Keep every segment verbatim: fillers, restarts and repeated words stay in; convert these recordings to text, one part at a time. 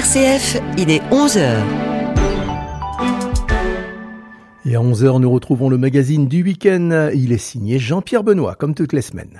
R C F, il est onze heures. Et à onze heures, nous retrouvons le magazine du week-end. Il est signé Jean-Pierre Benoît, comme toutes les semaines.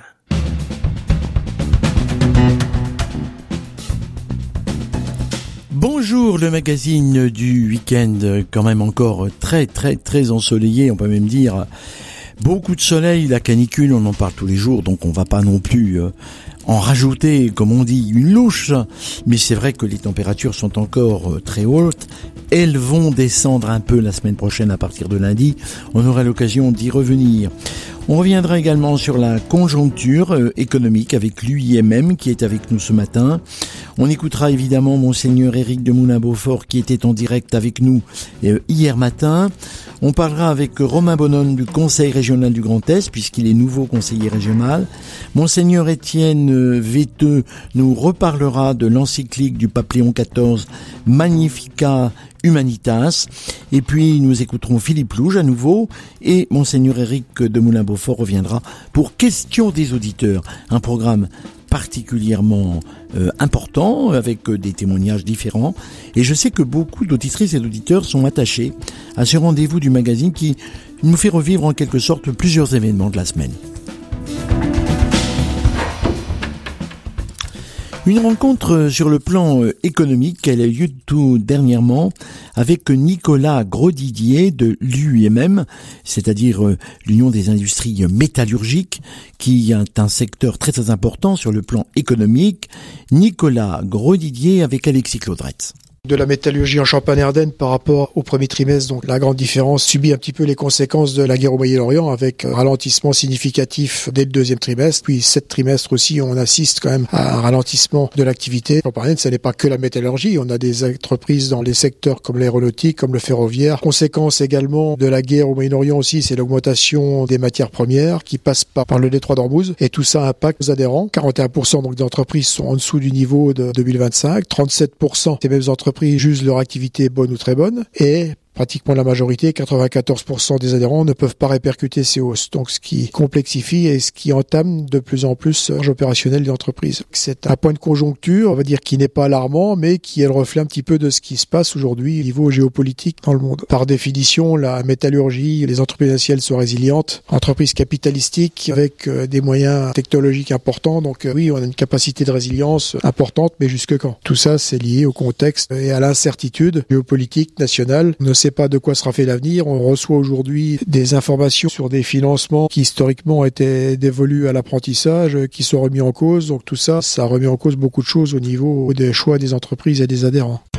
Bonjour, le magazine du week-end, quand même encore très très très ensoleillé, on peut même dire beaucoup de soleil, la canicule, on en parle tous les jours, donc on va pas non plus euh, en rajouter, comme on dit, une louche, mais c'est vrai que les températures sont encore euh, très hautes. Elles vont descendre un peu la semaine prochaine à partir de lundi, on aura l'occasion d'y revenir. On reviendra également sur la conjoncture euh, économique avec l'U I M M qui est avec nous ce matin. On écoutera évidemment Monseigneur Éric de Moulin-Beaufort qui était en direct avec nous euh, hier matin. On parlera avec Romain Bonhomme du Conseil régional du Grand Est puisqu'il est nouveau conseiller régional. Monseigneur Étienne euh, Véteux nous reparlera de l'encyclique du pape Léon quatorze Magnificat Humanitas. Et puis nous écouterons Philippe Louge à nouveau et Monseigneur Éric de Moulin-Beaufort reviendra pour Questions des auditeurs, un programme particulièrement euh, important avec euh, des témoignages différents. Et je sais que beaucoup d'auditrices et d'auditeurs sont attachés à ce rendez-vous du magazine qui nous fait revivre en quelque sorte plusieurs événements de la semaine. Une rencontre sur le plan économique, elle a eu lieu tout dernièrement avec Nicolas Grosdidier de l'U I M M, c'est-à-dire l'Union des industries métallurgiques, qui est un secteur très très important sur le plan économique. Nicolas Grosdidier avec Alexis Claudretz. De la métallurgie en Champagne-Ardenne par rapport au premier trimestre. Donc la grande différence subit un petit peu les conséquences de la guerre au Moyen-Orient avec un ralentissement significatif dès le deuxième trimestre. Puis sept trimestres aussi, on assiste quand même à un ralentissement de l'activité. Champagne-Ardenne, ce n'est pas que la métallurgie. On a des entreprises dans les secteurs comme l'aéronautique, comme le ferroviaire. Conséquence également de la guerre au Moyen-Orient aussi, c'est l'augmentation des matières premières qui passe par, par le détroit d'Ormuz. Et tout ça impacte nos adhérents. quarante et un pour cent donc des entreprises sont en dessous du niveau de deux mille vingt-cinq. trente-sept pour cent des mêmes entreprises jugent leur activité bonne ou très bonne et pratiquement la majorité, quatre-vingt-quatorze pour cent des adhérents ne peuvent pas répercuter ces hausses. Donc ce qui complexifie et ce qui entame de plus en plus l'orge opérationnel des entreprises. C'est un point de conjoncture, on va dire, qui n'est pas alarmant, mais qui est le reflet un petit peu de ce qui se passe aujourd'hui au niveau géopolitique dans le monde. Par définition, la métallurgie, les entreprises essentielles sont résilientes, entreprises capitalistiques avec euh, des moyens technologiques importants. Donc euh, oui, on a une capacité de résilience importante, mais jusque quand? Tout ça, c'est lié au contexte et à l'incertitude géopolitique nationale. On ne sait pas de quoi sera fait l'avenir. On reçoit aujourd'hui des informations sur des financements qui historiquement étaient dévolus à l'apprentissage, qui sont remis en cause. Donc tout ça, ça remet en cause beaucoup de choses au niveau des choix des entreprises et des adhérents.